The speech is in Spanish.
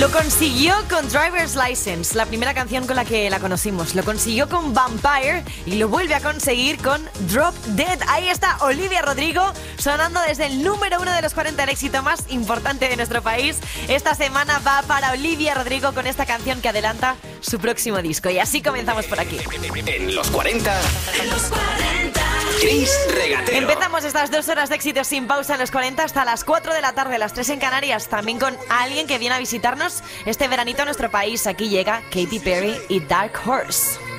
Lo consiguió con Driver's License, la primera canción con la que la conocimos. Lo consiguió con Vampire y lo vuelve a conseguir con Drop Dead. Ahí está Olivia Rodrigo sonando desde el número 1 de los 40, el éxito más importante de nuestro país. Esta semana va para Olivia Rodrigo con esta canción que adelanta su próximo disco. Y así comenzamos por aquí. En los 40. Chris Regatero. Empezamos estas 2 horas de éxito sin pausa en los 40 hasta las 4 de la tarde, las 3 en Canarias. También con alguien que viene a visitarnos este veranito a nuestro país. Aquí llega Katy Perry y Dark Horse.